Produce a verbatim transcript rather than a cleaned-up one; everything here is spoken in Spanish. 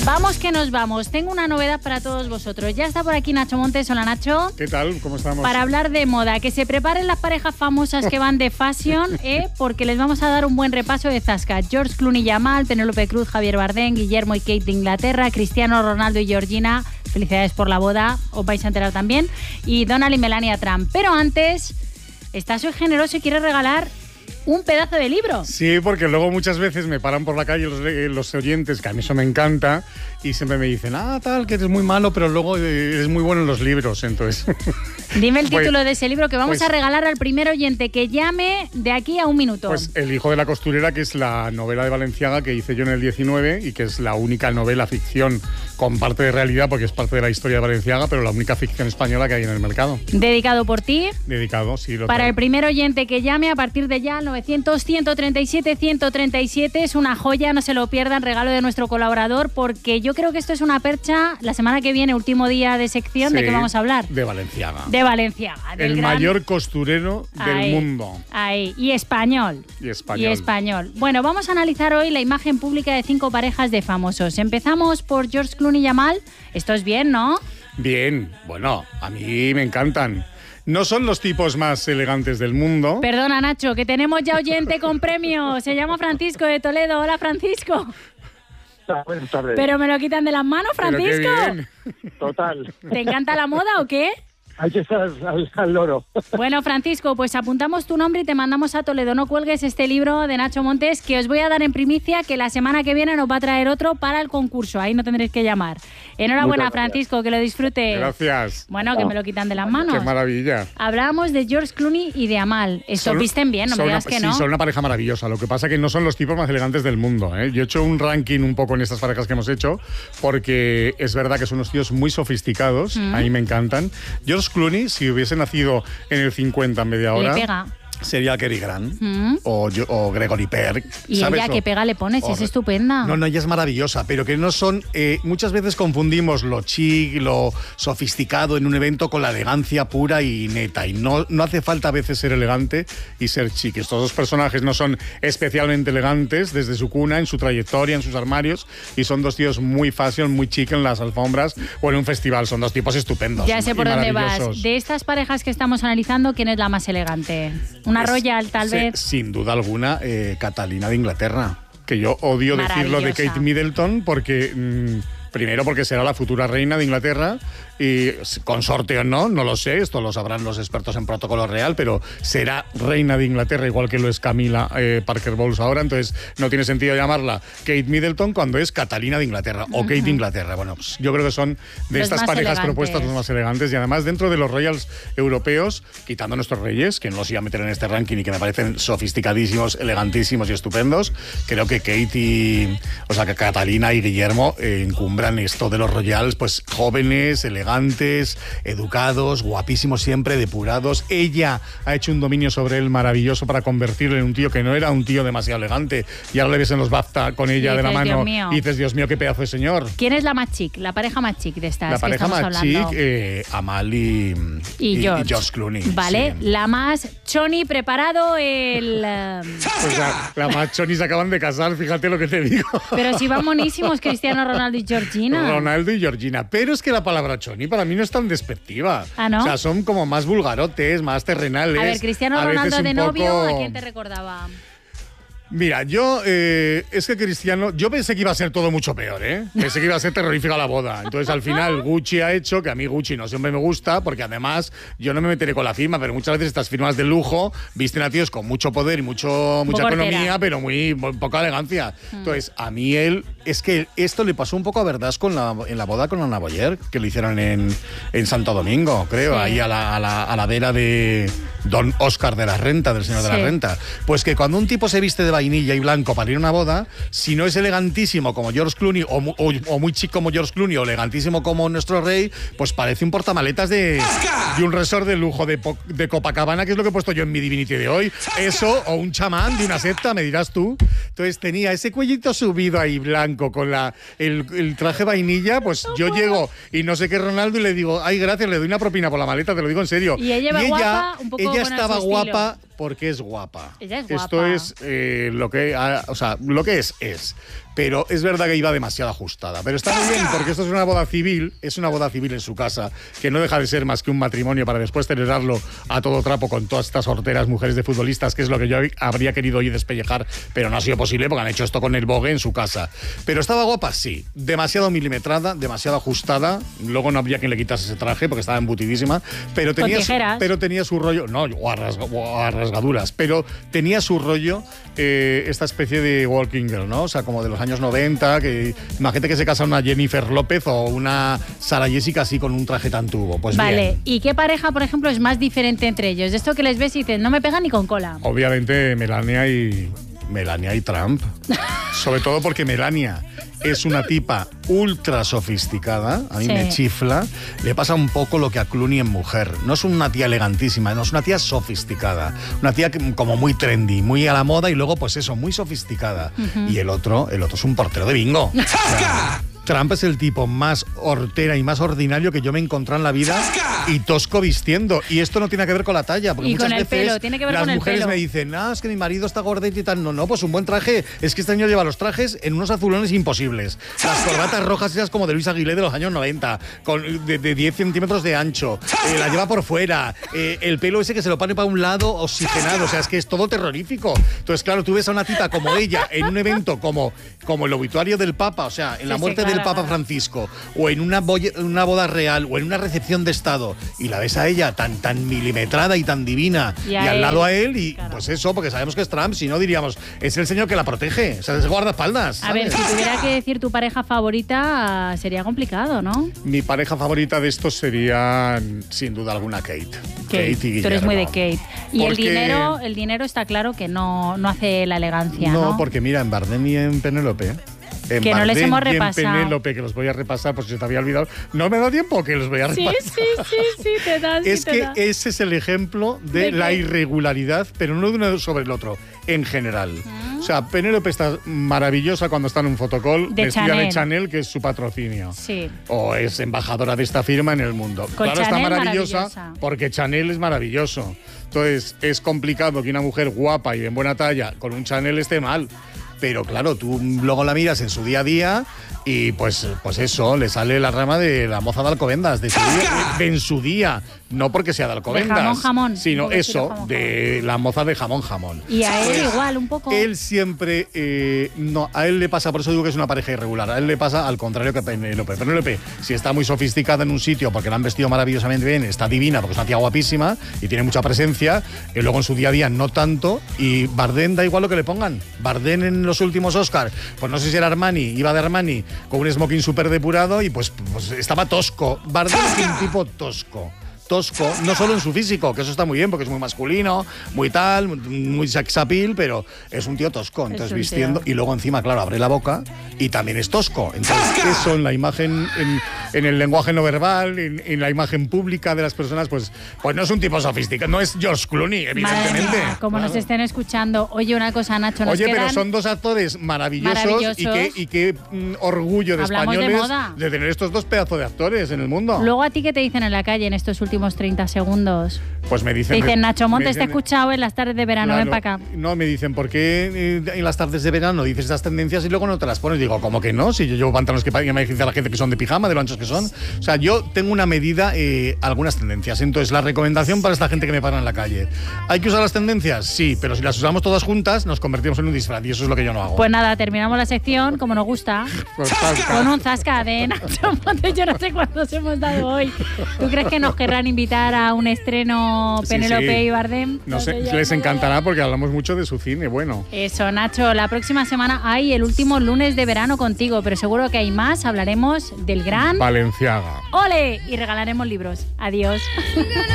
Vamos que nos vamos. Tengo una novedad para todos vosotros. Ya está por aquí Nacho Montes. Hola, Nacho. ¿Qué tal? ¿Cómo estamos? Para hablar de moda. Que se preparen las parejas famosas que van de fashion, ¿eh? Porque les vamos a dar un buen repaso de zasca. George Clooney y Yamal, Penélope Cruz, Javier Bardem, Guillermo y Kate de Inglaterra, Cristiano Ronaldo y Georgina. Felicidades por la boda. Os vais a enterar también. Y Donald y Melania Trump. Pero antes, está Soy Generoso y quiere regalar un pedazo de libro. Sí, porque luego muchas veces me paran por la calle los, los oyentes, que a mí eso me encanta, y siempre me dicen, ah, tal, que eres muy malo, pero luego eres muy bueno en los libros, entonces... Dime el título pues, de ese libro que vamos pues, a regalar al primer oyente que llame de aquí a un minuto. Pues El hijo de la costurera, que es la novela de Balenciaga que hice yo en el diecinueve y que es la única novela ficción con parte de realidad, porque es parte de la historia de Balenciaga, pero la única ficción española que hay en el mercado. ¿Dedicado por ti? Dedicado, sí. Lo Para traigo. el primer oyente que llame a partir de ya, novecientos, ciento treinta y siete, ciento treinta y siete, es una joya, no se lo pierdan, regalo de nuestro colaborador, porque yo creo que esto es una percha. La semana que viene, último día de sección, Sí, ¿de qué vamos a hablar? De Balenciaga. De Balenciaga. El gran... mayor costurero ahí, del mundo. Ahí, y español. Y español. Y español. Bueno, vamos a analizar hoy la imagen pública de cinco parejas de famosos. Empezamos por George Clooney y Yamal. Esto es bien, ¿no? Bien, bueno, a mí me encantan. No son los tipos más elegantes del mundo. Perdona, Nacho, que tenemos ya oyente con premio. Se llama Francisco de Toledo. Hola, Francisco. Buenas tardes. Pero me lo quitan de las manos, Francisco. Pero qué bien. Total. ¿Te encanta la moda o qué? Hay que estar al, al loro. Bueno, Francisco, pues apuntamos tu nombre y te mandamos a Toledo. No cuelgues este libro de Nacho Montes, que os voy a dar en primicia, que la semana que viene nos va a traer otro para el concurso. Ahí no tendréis que llamar. Enhorabuena, Francisco, que lo disfrute. Gracias. Bueno, que me lo quitan de las manos. Qué maravilla. Hablábamos de George Clooney y de Amal. Esto Son- visten bien, no me son digas una- que no. Sí, son una pareja maravillosa. Lo que pasa es que no son los tipos más elegantes del mundo, ¿eh? Yo he hecho un ranking un poco en estas parejas que hemos hecho, porque es verdad que son unos tíos muy sofisticados. Mm. A mí me encantan. George Clooney, si hubiese nacido en el cincuenta en media hora, Le pega. sería Cary Grant Mm. o, yo- o Gregory Peck. Y ¿sabes? ella, O- que pega le pone, si es o- estupenda. No, no, ella es maravillosa, pero que no son... eh, muchas veces confundimos lo chic, lo sofisticado en un evento con la elegancia pura y neta. Y no, no hace falta a veces ser elegante y ser chic. Estos dos personajes no son especialmente elegantes desde su cuna, en su trayectoria, en sus armarios, y son dos tíos muy fashion, muy chic en las alfombras o en un festival. Son dos tipos estupendos. Ya sé y por dónde vas. maravillosos. De estas parejas que estamos analizando, ¿quién es la más elegante? Una Es- Royal, tal se- vez. Sin duda alguna, eh, Catalina de Inglaterra. Que yo odio decirlo de Maravillosa. Kate Middleton porque... mm, primero porque será la futura reina de Inglaterra y consorte o no, no lo sé, esto lo sabrán los expertos en protocolo real, pero será reina de Inglaterra igual que lo es Camila eh, Parker Bowles ahora, entonces no tiene sentido llamarla Kate Middleton cuando es Catalina de Inglaterra o Kate de Inglaterra. Bueno, pues yo creo que son de Los estas más parejas elegantes. propuestas los más elegantes y además dentro de los royals europeos, quitando a nuestros reyes, que no los iba a meter en este ranking y que me parecen sofisticadísimos, elegantísimos y estupendos, creo que Kate y, o sea, que Catalina y Guillermo eh, encumbran esto de los royals, pues jóvenes, elegantes, educados, guapísimos siempre, depurados. Ella ha hecho un dominio sobre él maravilloso para convertirlo en un tío que no era un tío demasiado elegante y ahora le ves en los BAFTA con ella Y de la dices, mano Dios mío. y dices, Dios mío, qué pedazo de señor. ¿Quién es la más chic? La pareja más chic de estas La que pareja estamos más hablando. chic, eh, Amal y, Y George. Clooney. Vale, sí. la más choni, preparado el... eh, Pues la, la más choni se acaban de casar, fíjate lo que te digo. Pero si van monísimos Cristiano Ronaldo y Georgina. Ronaldo y Georgina. Pero es que la palabra choni para mí no es tan despectiva. ¿Ah, no? O sea, son como más vulgarotes, más terrenales. A ver, Cristiano a veces Ronaldo un de novio, poco- ¿a quién te recordaba? Mira, yo, eh, es que Cristiano, yo pensé que iba a ser todo mucho peor, ¿eh? Pensé que iba a ser terrorífica la boda. Entonces, al final, Gucci ha hecho, que a mí Gucci no siempre me gusta, porque además, yo no me meteré con la firma, pero muchas veces estas firmas de lujo visten a tíos con mucho poder y mucho, mucha Poco economía, hortera. pero muy, muy poca elegancia. Entonces, a mí él, es que esto le pasó un poco a Verdad con la, en la boda con Ana Boyer, que lo hicieron en, en Santo Domingo, creo, Sí. ahí a la, a, la, a la vera de Don Oscar de la Renta, del señor de Sí. la Renta. Pues que cuando un tipo se viste de vainilla y blanco para ir a una boda, si no es elegantísimo como George Clooney o, mu- o- o muy chic como George Clooney o elegantísimo como nuestro rey, pues parece un portamaletas de, de un resort de lujo de, Po- de Copacabana, que es lo que he puesto yo en mi Divinity de hoy. Eso, o un chamán de una secta, me dirás tú. Entonces tenía ese cuellito subido ahí blanco con la, el, el traje vainilla, pues yo llego y no sé qué Ronaldo y le digo, ay, gracias, le doy una propina por la maleta, te lo digo en serio. Y ella iba guapa, un poco ella con estaba su guapa porque es guapa. Ella es guapa. Esto es eh, lo que, ah, o sea, lo que es, es. Pero es verdad que iba demasiado ajustada. Pero está muy bien, porque esto es una boda civil, es una boda civil en su casa, que no deja de ser más que un matrimonio para después celebrarlo a todo trapo con todas estas horteras mujeres de futbolistas, que es lo que yo habría querido hoy despellejar, pero no ha sido posible porque han hecho esto con el Vogue en su casa. Pero estaba guapa, sí. Demasiado milimetrada, demasiado ajustada. Luego no habría quien le quitase ese traje porque estaba embutidísima. Pero tenía, con tijeras. Su, pero tenía su rollo, no, o a, rasga, o a rasgaduras, pero tenía su rollo eh, esta especie de walking girl, ¿no? O sea, como de los años noventa, que imagínate que se casa una Jennifer López o una Sarah Jessica así con un traje tan tubo. Pues vale, bien. ¿Y qué pareja, por ejemplo, es más diferente entre ellos? De esto que les ves y dices, no me pegan ni con cola. Obviamente Melania y Melania y Trump. Sobre todo porque Melania es una tipa ultra sofisticada, a mí sí. me chifla. Le pasa un poco lo que a Clooney en Mujer. No es una tía elegantísima, no es una tía sofisticada. Una tía que, como muy trendy, muy a la moda y luego pues eso, muy sofisticada. Uh-huh. Y el otro, el otro es un portero de bingo. O sea, Trump es el tipo más hortera y más ordinario que yo me he encontrado en la vida y tosco vistiendo. Y esto no tiene que ver con la talla, porque y muchas con el veces pelo, tiene que ver las con el mujeres pelo. me dicen, ah, es que mi marido está gordito y tal. No, no, pues un buen traje. Es que este señor lleva los trajes en unos azulones imposibles. Las corbatas rojas esas como de Luis Aguilé de los años noventa, con, de, de diez centímetros de ancho. Eh, la lleva por fuera. Eh, el pelo ese que se lo pone para un lado oxigenado. O sea, es que es todo terrorífico. Entonces, claro, tú ves a una tita como ella en un evento como, como el obituario del Papa, o sea, en la sí, muerte sí, claro, del Papa claro. Francisco, o en una, boya, una boda real, o en una recepción de Estado, y la ves a ella tan, tan milimetrada y tan divina, y, y al él, lado a él, y claro. pues eso, porque sabemos que es Trump, si no diríamos, es el señor que la protege, o sea, es guardaespaldas. A ¿sabes? ver, si tuviera que decir tu pareja favorita, sería complicado, ¿no? Mi pareja favorita de estos sería, sin duda alguna, Kate. Kate, Kate y tú eres muy de Guillermo. Kate. Y el Porque- dinero, el dinero está claro que no, no hace la elegancia, ¿no? No, porque mira, en Bardem y en Penélope. En Que no les Bardem hemos y en repasado. Penélope, que los voy a repasar, por si te había olvidado. No me da tiempo que los voy a Sí, repasar. sí, sí, sí, te da, sí Es te que da. ese es el ejemplo de, ¿De la qué? irregularidad, pero no de uno sobre el otro, en general. Ah. O sea, Penélope está maravillosa cuando está en un fotocall De vestida Chanel. de Chanel, que es su patrocinio. Sí. O es embajadora de esta firma en el mundo. Con claro, está Chanel, maravillosa, maravillosa. porque Chanel es maravilloso. Entonces, es complicado que una mujer guapa y en buena talla con un Chanel esté mal. Pero claro, tú luego la miras en su día a día y pues, pues eso, le sale la rama de la moza de Alcobendas, de su día, de en su día. No porque sea de Alcobendas, jamón, jamón. sino Un vestido eso, jamón, de la moza de jamón, jamón. Y a él Pues, igual, un poco. Él siempre, eh, no, a él le pasa, por eso digo que es una pareja irregular, a él le pasa al contrario que a Penélope. Penélope, si está muy sofisticada en un sitio porque la han vestido maravillosamente bien, está divina porque es una tía guapísima y tiene mucha presencia, y luego en su día a día no tanto, y Bardem da igual lo que le pongan. Bardem en los últimos Oscars, pues no sé si era Armani, iba de Armani con un smoking súper depurado y pues, pues estaba tosco. Bardem es un tipo tosco. Tosco, no solo en su físico, que eso está muy bien porque es muy masculino, muy tal, muy sex appeal, pero es un tío tosco, entonces un vistiendo tío. y luego encima, claro, abre la boca y también es tosco. Entonces eso en la imagen, en, en el lenguaje no verbal, en, en la imagen pública de las personas, pues, pues no es un tipo sofisticado, no es George Clooney, Madre evidentemente. mía, como Claro. nos estén escuchando. Oye, una cosa, Nacho, nos Oye, pero quedan... son dos actores maravillosos, Maravillosos. y qué, y qué mm, orgullo de Hablamos de españoles moda. de tener estos dos pedazos de actores en el mundo. Luego, ¿a ti qué te dicen en la calle en estos últimos treinta segundos? Pues me Te dicen... dicen, Nacho me Montes, te he dicen- escuchado en las tardes de verano, ven Claro, para acá. No, me dicen, ¿por qué eh, en las tardes de verano dices estas tendencias y luego no te las pones? Digo, ¿cómo que no? Si yo llevo pantalones que pa- me dice la gente que son de pijama, de lo anchos que son. O sea, yo tengo una medida, eh, algunas tendencias. Entonces, la recomendación para esta gente que me para en la calle. ¿Hay que usar las tendencias? Sí, pero si las usamos todas juntas, nos convertimos en un disfraz y eso es lo que yo no hago. Pues nada, terminamos la sección, como nos gusta, Pues, zasca. con un zasca de Nacho Montes. Yo no sé cuántos hemos dado hoy. ¿Tú crees que nos querrán invitar a un estreno Sí, Penélope sí. y Bardem? No No sé, sé yo, les no encantará porque hablamos mucho de su cine, bueno. Eso, Nacho, la próxima semana hay el último lunes de verano contigo, pero seguro que hay más. Hablaremos del gran Valenciaga. ¡Ole! Y regalaremos libros. Adiós.